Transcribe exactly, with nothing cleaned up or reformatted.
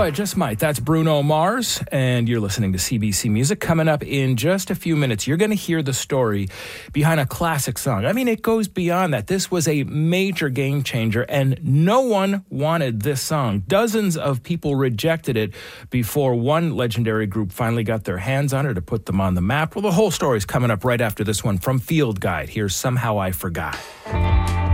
it just might. That's Bruno Mars, and you're listening to C B C Music. Coming up in just a few minutes, you're going to hear the story behind a classic song. I mean, it goes beyond that. This was a major game changer, and no one wanted this song. Dozens of people rejected it before one legendary group finally got their hands on it to put them on the map. Well, the whole story is coming up right after this one from Field Guide. Here's Somehow I Forgot.